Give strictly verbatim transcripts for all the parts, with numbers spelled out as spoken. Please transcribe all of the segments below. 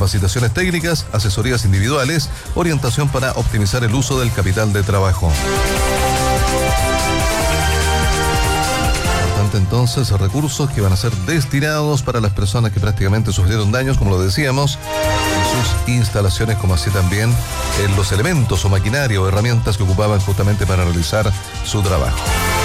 capacitaciones técnicas, asesorías individuales, orientación para optimizar el uso del capital de trabajo. Entonces, recursos que van a ser destinados para las personas que prácticamente sufrieron daños, como lo decíamos, en sus instalaciones, como así también en los elementos o maquinaria o herramientas que ocupaban justamente para realizar su trabajo.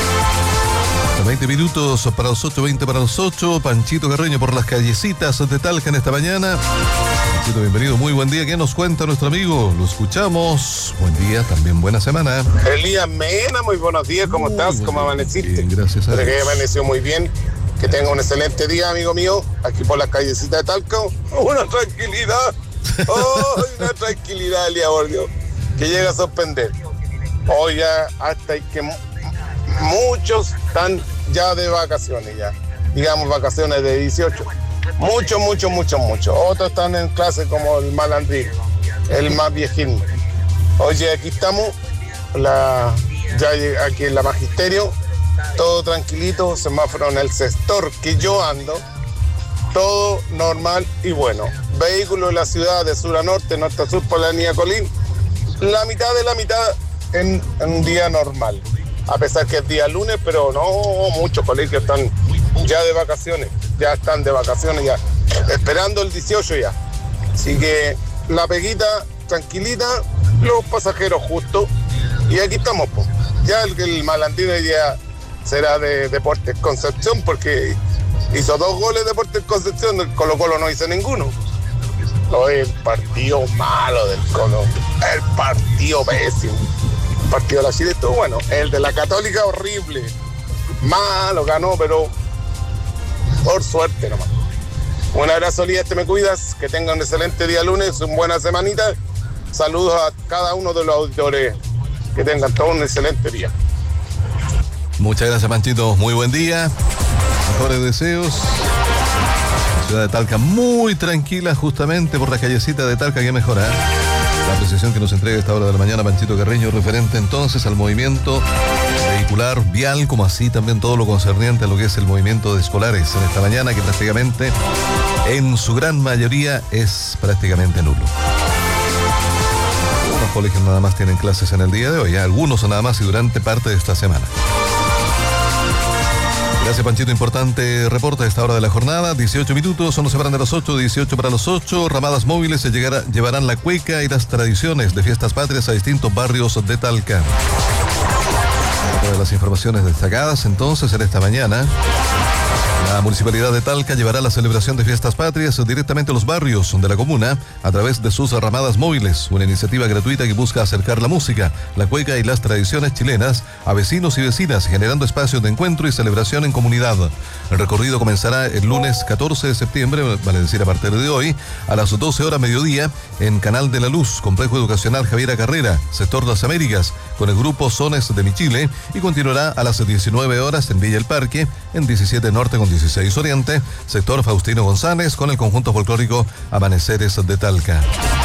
veinte minutos para los ocho, veinte para los ocho. Panchito Carreño por las callecitas de Talca en esta mañana. Panchito, bienvenido, muy buen día. ¿Qué nos cuenta nuestro amigo? Lo escuchamos. Buen día, también buena semana. Elías Mena, muy buenos días. ¿Cómo muy estás? ¿Cómo amaneciste? Bien, gracias a Dios. Que amaneció muy bien. Que tenga un excelente día, amigo mío. Aquí por las callecitas de Talca. Una tranquilidad. Oh, una tranquilidad, Elías Bordio, que llega a sorprender. Hoy ya hasta hay que... Muchos están ya de vacaciones, ya. Digamos, vacaciones de dieciocho. Muchos, muchos, muchos, muchos. Otros están en clase como el malandrín, el más viejín. Oye, aquí estamos, la, ya aquí en la Magisterio, todo tranquilito, semáforo en el sector que yo ando, todo normal y bueno. Vehículos en la ciudad de sur a norte, norte a sur por la avenida Colín, la mitad de la mitad en, en un día normal. A pesar que es día lunes, pero no, muchos colegios están ya de vacaciones, ya están de vacaciones ya, esperando el dieciocho ya. Así que la peguita tranquilita, los pasajeros justos, y aquí estamos, pues. Ya el, el malandrín ya será de Deportes Concepción, porque hizo dos goles de Deportes Concepción, el Colo Colo no hizo ninguno. No, el partido malo del Colo, el partido pésimo. Partido de la Chile estuvo bueno, el de la Católica horrible, malo, ganó, pero por suerte nomás. Un abrazo, Elías, te me cuidas, que tengan un excelente día lunes, una buena semanita. Saludos a cada uno de los auditores, que tengan todo un excelente día. Muchas gracias, Panchito, muy buen día, mejores deseos. La ciudad de Talca muy tranquila, justamente por la callecita de Talca, que mejora, ¿eh? La precisión que nos entrega a esta hora de la mañana Panchito Carreño, referente entonces al movimiento vehicular vial, como así también todo lo concerniente a lo que es el movimiento de escolares en esta mañana, que prácticamente en su gran mayoría es prácticamente nulo. Algunos colegios nada más tienen clases en el día de hoy, ¿eh? Algunos nada más y durante parte de esta semana. Gracias, Panchito, importante reporte a esta hora de la jornada. dieciocho minutos, nos separan de las ocho, dieciocho para los ocho. Ramadas móviles se llegará, llevarán la cueca y las tradiciones de fiestas patrias a distintos barrios de Talca. Otra de las informaciones destacadas entonces en esta mañana. La Municipalidad de Talca llevará la celebración de fiestas patrias directamente a los barrios de la comuna a través de sus ramadas móviles, una iniciativa gratuita que busca acercar la música, la cueca y las tradiciones chilenas a vecinos y vecinas, generando espacios de encuentro y celebración en comunidad. El recorrido comenzará el lunes catorce de septiembre, vale decir a partir de hoy, a las doce horas mediodía en Canal de la Luz, Complejo Educacional Javiera Carrera, sector Las Américas, con el grupo Sones de Michile, y continuará a las diecinueve horas en Villa El Parque, en diecisiete Norte con dieciséis Oriente, sector Faustino González, con el conjunto folclórico Amaneceres de Talca.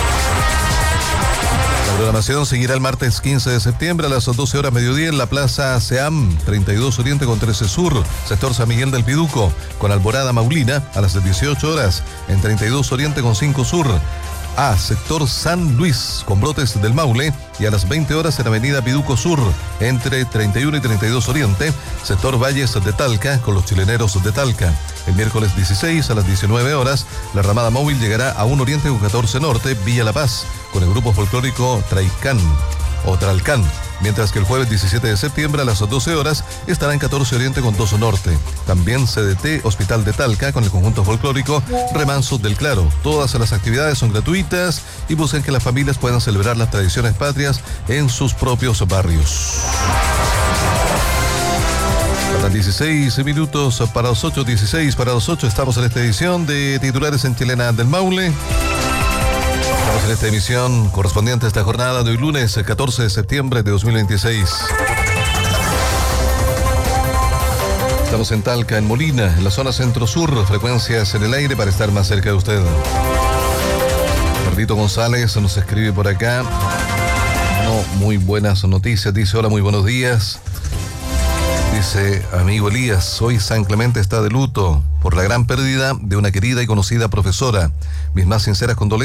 La programación seguirá el martes quince de septiembre a las doce horas mediodía en la Plaza SEAM, treinta y dos Oriente con trece Sur, sector San Miguel del Piduco, con Alborada Maulina a las dieciocho horas, en treinta y dos Oriente con cinco Sur, a sector San Luis, con Brotes del Maule, y a las veinte horas en Avenida Piduco Sur, entre treinta y uno y treinta y dos Oriente, sector Valles de Talca, con los Chileneros de Talca. El miércoles dieciséis a las diecinueve horas, la ramada móvil llegará a un Oriente con catorce Norte, Villa La Paz, con el grupo folclórico Traicán o Tralcán, mientras que el jueves diecisiete de septiembre a las doce horas estará en catorce Oriente con dos Norte. También C D T Hospital de Talca con el conjunto folclórico Remansos del Claro. Todas las actividades son gratuitas y buscan que las familias puedan celebrar las tradiciones patrias en sus propios barrios. Faltan dieciséis minutos para los ocho, dieciséis para los ocho. Estamos en esta edición de Titulares en Chilena del Maule. Estamos en esta emisión correspondiente a esta jornada de hoy lunes, catorce de septiembre de dos mil veintiséis. Estamos en Talca, en Molina, en la zona centro-sur, frecuencias en el aire para estar más cerca de usted. Carlito González nos escribe por acá. No, muy buenas noticias, dice: hola, muy buenos días. Dice: amigo Elías, hoy San Clemente está de luto por la gran pérdida de una querida y conocida profesora. Mis más sinceras condolencias